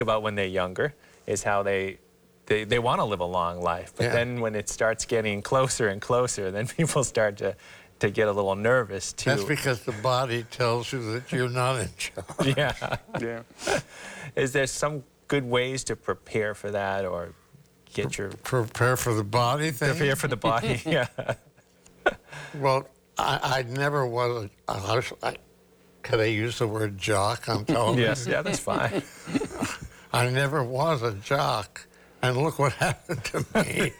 about when they're younger is how they want to live a long life. But then when it starts getting closer and closer, then people start to get a little nervous too. That's because the body tells you that you're not in charge. Yeah. Yeah. Is there some good ways to prepare for that, or get your... Prepare for the body thing? Prepare for the body, yeah. Well, I never was, could I use the word jock on television? Yes, yeah, that's fine. I never was a jock, and look what happened to me.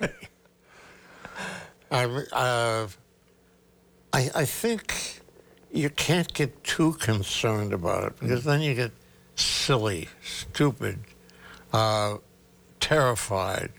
I think you can't get too concerned about it, because then you get silly, stupid, terrified,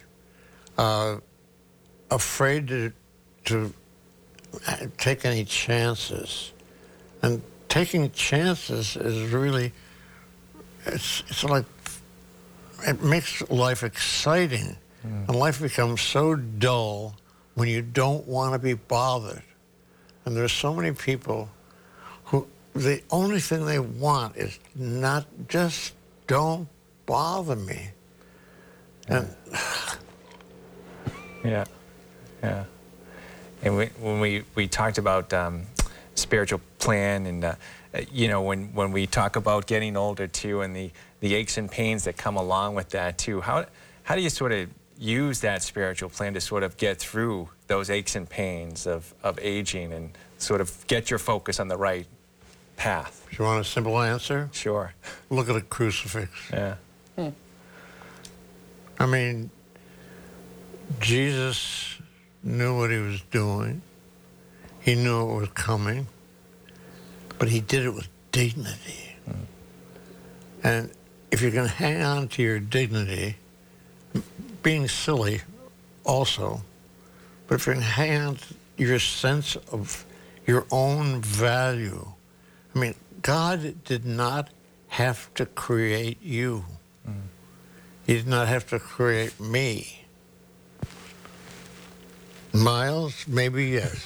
afraid to take any chances. And taking chances is really, it's like, it makes life exciting. And life becomes so dull when you don't want to be bothered. And there's so many people who, the only thing they want is not, just don't bother me. And yeah. And when we talked about spiritual plan, and you know, when we talk about getting older too, and the aches and pains that come along with that too, how do you sort of use that spiritual plan to sort of get through those aches and pains of aging and sort of get your focus on the right path? Do you want a simple answer? Sure. Look at a crucifix. Yeah. I mean, Jesus knew what he was doing. He knew it was coming, but he did it with dignity. And if you're going to hang on to your dignity, being silly also, but if you're going to hang on to your sense of your own value, I mean, God did not have to create you. He did not have to create me. Miles, maybe yes.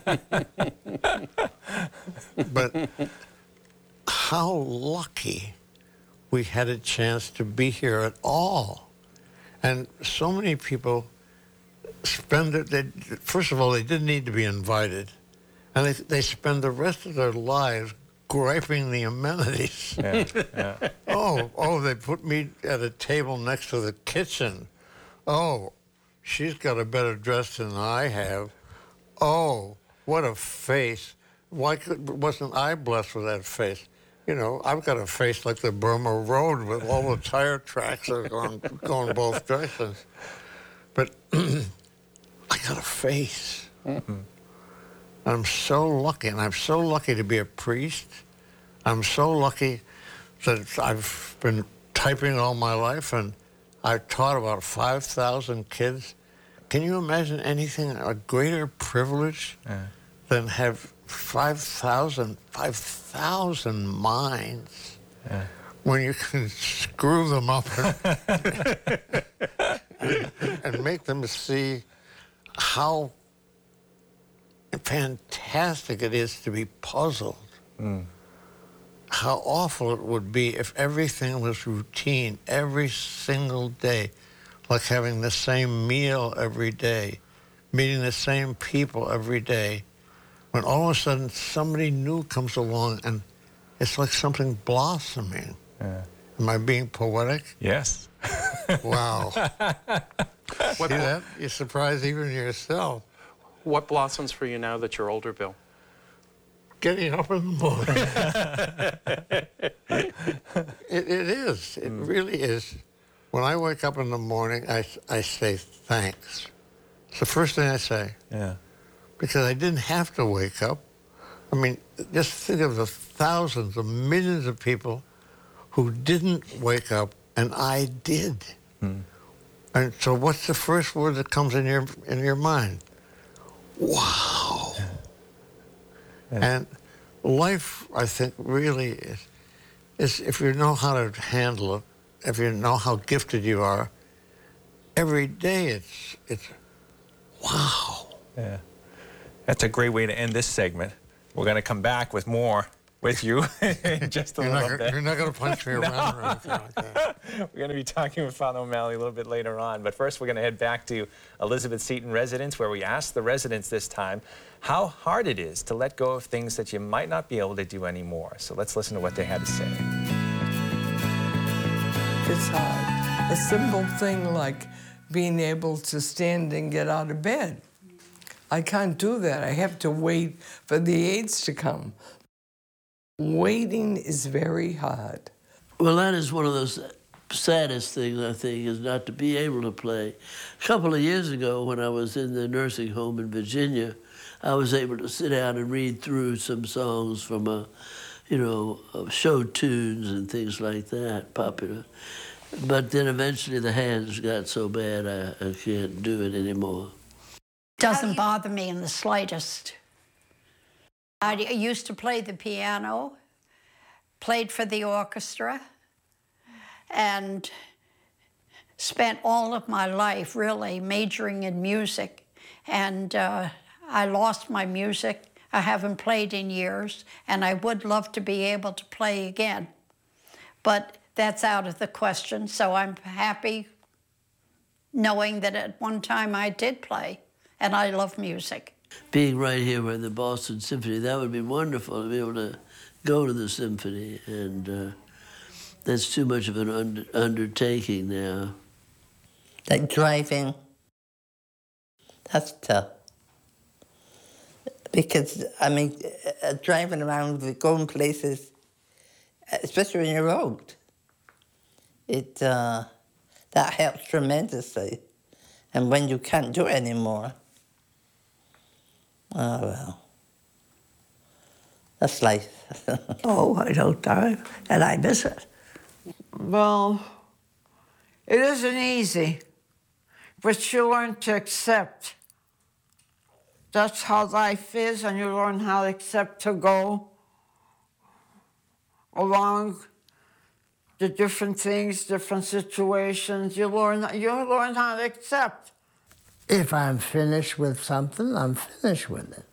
But how lucky we had a chance to be here at all. And so many people spend it, first of all, they didn't need to be invited. And they spend the rest of their lives griping the amenities. Yeah. Oh, they put me at a table next to the kitchen. Oh, she's got a better dress than I have. Oh, what a face. Wasn't I blessed with that face? You know, I've got a face like the Burma Road with all the tire tracks that are going both directions. But I got a face. I'm so lucky, and I'm so lucky to be a priest. I'm so lucky that I've been typing all my life, and I've taught about 5,000 kids. Can you imagine anything, a greater privilege than have 5,000 minds when you can screw them up and make them see how fantastic it is to be puzzled. How awful it would be if everything was routine every single day, like having the same meal every day, meeting the same people every day, when all of a sudden somebody new comes along and it's like something blossoming. Am I being poetic? Yes. Wow. See that? You surprise even yourself. What blossoms for you now that you're older, Bill? Getting up in the morning. It is. It really is. When I wake up in the morning, I say thanks. It's the first thing I say. Yeah. Because I didn't have to wake up. I mean, just think of the thousands of millions of people who didn't wake up, and I did. And so what's the first word that comes in your mind? Wow. And life, I think, really is if you know how to handle it, if you know how gifted you are, every day it's wow. Yeah. That's a great way to end this segment. We're going to come back with more with you in just a little bit. You're not going to punch me around or anything like that. We're going to be talking with Father O'Malley a little bit later on. But first, we're going to head back to Elizabeth Seton residence, where we asked the residents this time how hard it is to let go of things that you might not be able to do anymore. So let's listen to what they had to say. It's hard. A simple thing like being able to stand and get out of bed. I can't do that. I have to wait for the aides to come. Waiting is very hard. Well, that is one of the saddest things, I think, is not to be able to play. A couple of years ago, when I was in the nursing home in Virginia, I was able to sit down and read through some songs from show tunes and things like that, popular. But then eventually the hands got so bad I can't do it anymore. Doesn't bother me in the slightest. I used to play the piano, played for the orchestra, and spent all of my life really majoring in music. And I lost my music. I haven't played in years, and I would love to be able to play again. But that's out of the question, so I'm happy knowing that at one time I did play, and I love music. Being right here with the Boston Symphony, that would be wonderful to be able to go to the symphony, and that's too much of an undertaking now. Like driving, that's tough. Because, I mean, driving around, going places, especially when you're old, that helps tremendously. And when you can't do it anymore, oh, well, that's life. Oh, I don't drive, and I miss it. Well, it isn't easy, but you learn to accept. That's how life is, and you learn how to accept to go along the different things, different situations. You learn how to accept. If I'm finished with something, I'm finished with it.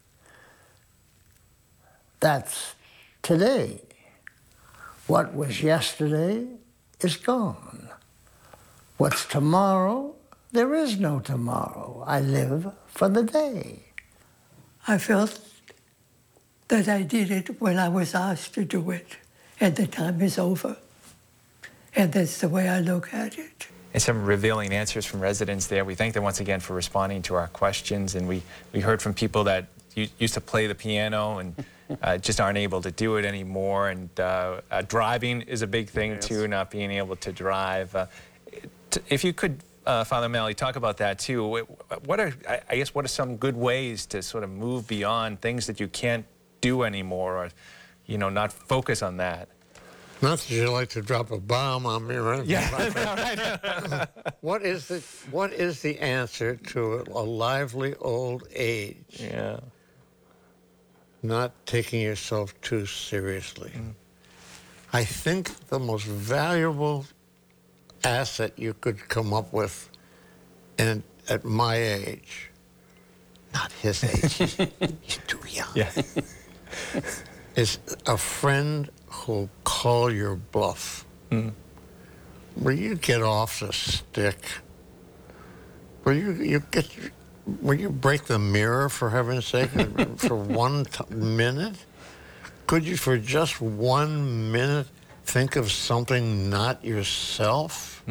That's today. What was yesterday is gone. What's tomorrow? There is no tomorrow. I live for the day. I felt that I did it when I was asked to do it, and the time is over. And that's the way I look at it. And some revealing answers from residents there. We thank them once again for responding to our questions. And we heard from people that used to play the piano and just aren't able to do it anymore. And driving is a big thing, yes, too, not being able to drive. If you could, Father O'Malley, talk about that, too. What are some good ways to sort of move beyond things that you can't do anymore, or, not focus on that? Not that you like to drop a bomb on me, right? Yeah. What is the answer to a lively old age? Yeah. Not taking yourself too seriously. I think the most valuable asset you could come up with at my age, not his age, he's too young, yeah, is a friend who'll call your bluff. Will you get off the stick? Will you break the mirror, for heaven's sake, for one minute? Could you, for just 1 minute, think of something not yourself?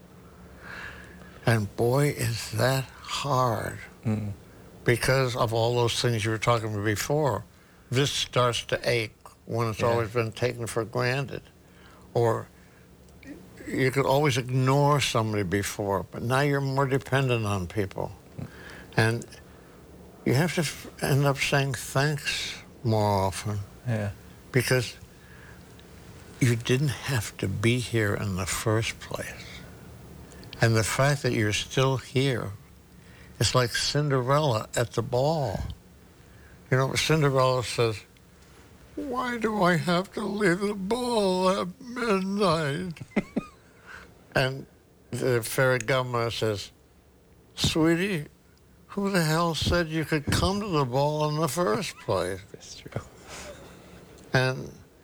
And boy, is that hard. Because of all those things you were talking about before. This starts to ache when it's always been taken for granted. Or you could always ignore somebody before, but now you're more dependent on people. And you have to end up saying thanks more often. Yeah. Because you didn't have to be here in the first place. And the fact that you're still here, it's like Cinderella at the ball. Cinderella says, "Why do I have to leave the ball at midnight?" And the fairy godmother says, "Sweetie, who the hell said you could come to the ball in the first place?" That's true. And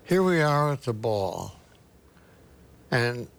Here we are at the ball, and